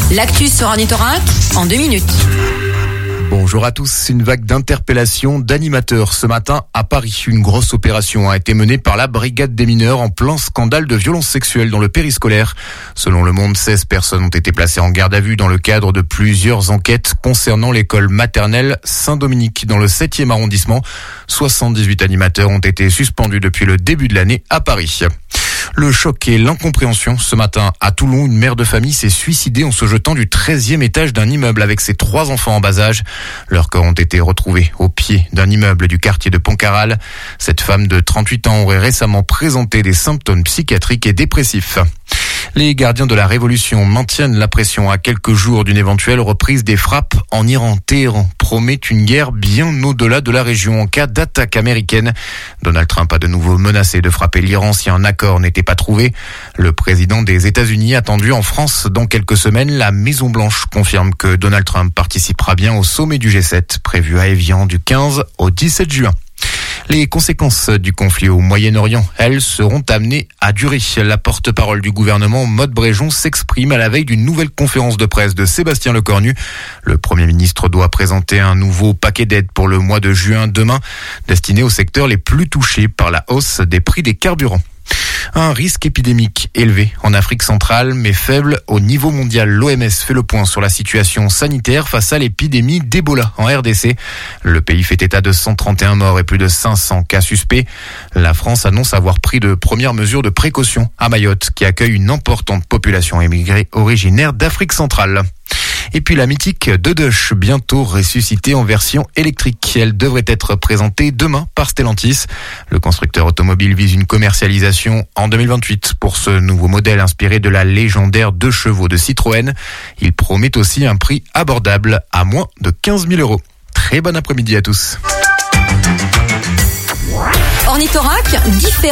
L'actu sur Ornithorinque en 2 minutes. Bonjour à tous. Une vague d'interpellations d'animateurs ce matin à Paris. Une grosse opération a été menée par la brigade des mineurs en plein scandale de violences sexuelles dans le périscolaire. Selon Le Monde, 16 personnes ont été placées en garde à vue dans le cadre de plusieurs enquêtes concernant l'école maternelle Saint-Dominique dans le 7e arrondissement. 78 animateurs ont été suspendus depuis le début de l'année à Paris. Le choc et l'incompréhension. Ce matin, à Toulon, une mère de famille s'est suicidée en se jetant du 13e étage d'un immeuble avec ses 3 enfants en bas âge. Leurs corps ont été retrouvés au pied d'un immeuble du quartier de Pontcarral. Cette femme de 38 ans aurait récemment présenté des symptômes psychiatriques et dépressifs. Les gardiens de la Révolution maintiennent la pression à quelques jours d'une éventuelle reprise des frappes en Iran. Téhéran promet une guerre bien au-delà de la région en cas d'attaque américaine. Donald Trump a de nouveau menacé de frapper l'Iran si un accord n'était pas trouvé. Le président des États-Unis attendu en France dans quelques semaines. La Maison-Blanche confirme que Donald Trump participera bien au sommet du G7 prévu à Évian du 15 au 17 juin. Les conséquences du conflit au Moyen-Orient, elles, seront amenées à durer. La porte-parole du gouvernement, Maud Bréjon, s'exprime à la veille d'une nouvelle conférence de presse de Sébastien Lecornu. Le Premier ministre doit présenter un nouveau paquet d'aides pour le mois de juin demain, destiné aux secteurs les plus touchés par la hausse des prix des carburants. Un risque épidémique élevé en Afrique centrale, mais faible au niveau mondial. L'OMS fait le point sur la situation sanitaire face à l'épidémie d'Ebola en RDC. Le pays fait état de 131 morts et plus de 500 cas suspects. La France annonce avoir pris de premières mesures de précaution à Mayotte, qui accueille une importante population émigrée originaire d'Afrique centrale. Et puis la mythique Dodoche, bientôt ressuscitée en version électrique. Elle devrait être présentée demain par Stellantis. Le constructeur automobile vise une commercialisation en 2028 pour ce nouveau modèle inspiré de la légendaire 2 chevaux de Citroën. Il promet aussi un prix abordable à moins de 15 000 €. Très bon après-midi à tous. Ornithorinque, différent.